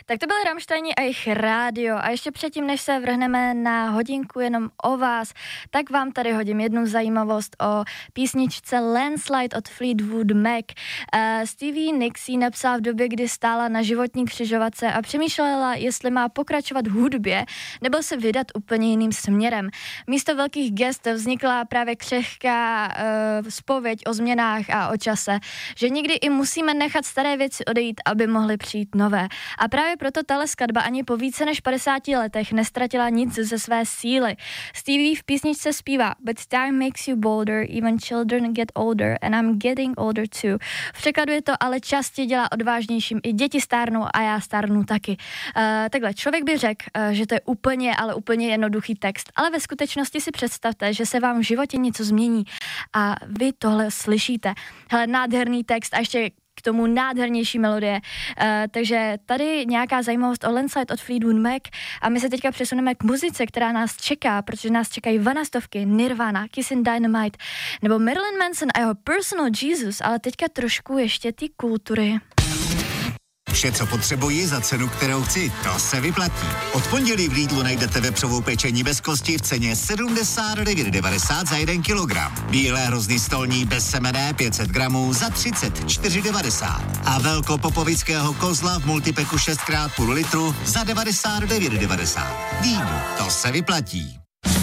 Tak to byly Rammsteini a jejich rádio. A ještě předtím, než se vrhneme na hodinku jenom o vás, tak vám tady hodím jednu zajímavost o písničce Landslide od Fleetwood Mac. Stevie Nicks ji napsala v době, kdy stála na životní křižovatce a přemýšlela, jestli má pokračovat v hudbě nebo se vydat úplně jiným směrem. Místo velkých gest vznikla právě křehká zpověď o změnách a o čase, že někdy i musíme nechat staré věci odejít, aby mohly přijít nové. A právě proto tahle skladba ani po více než 50 letech nestratila nic ze své síly. Stevie v písničce zpívá But time makes you bolder, even children get older and I'm getting older too. V překladu je to ale čas tě dělá odvážnějším, i děti stárnou a já stárnu taky. Takhle, člověk by řekl, že to je ale úplně jednoduchý text, ale ve skutečnosti si představte, že se vám v životě něco změní a vy tohle slyšíte. Hele, nádherný text a ještě k tomu nádhernější melodie. Takže tady nějaká zajímavost o Landslide od Fleetwood Mac a my se teďka přesuneme k muzice, která nás čeká, protože nás čekají Vanastovky, Nirvana, Kissin' Dynamite nebo Marilyn Manson a jeho Personal Jesus, ale teďka trošku ještě ty kultury. Vše, co potřebuji za cenu, kterou chci, to se vyplatí. Od pondělí v Lidlu najdete vepřovou pečení bez kosti v ceně 79,90 za 1 kilogram. Bílé hrozný stolní bez semene 500 gramů za 34,90. A velkopopovického kozla v multipeku 6x půl litru za 99,90. Lidl, to se vyplatí.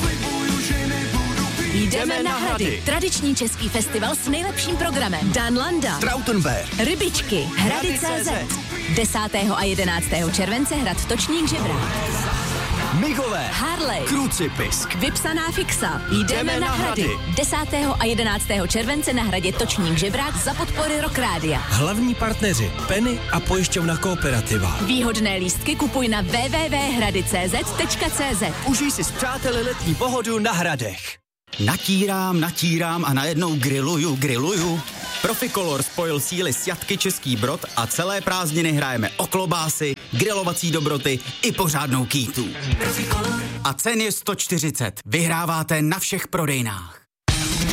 Jdeme na Hrady. Tradiční český festival s nejlepším programem. Dan Landa, Trautenberg, Rybičky, Hrady.cz. 10. a 11. července hrad Točník Žebrák. Migové, Harley, Krucipisk, Vypsaná fixa. Jdeme na Hrady. 10. a 11. července na hradě Točník Žebrák za podpory Rock Rádia. hlavní partneři Penny a pojišťovna Kooperativa. Výhodné lístky kupuj na www.hrady.cz. Užij si s přáteli letní pohodu na Hradech. Natírám a najednou grilluju. Proficolor spojil síly s Jatky Český Brod a celé prázdniny hrajeme o klobásy, grilovací dobroty i pořádnou kýtu. A cen je 140. Vyhráváte na všech prodejnách.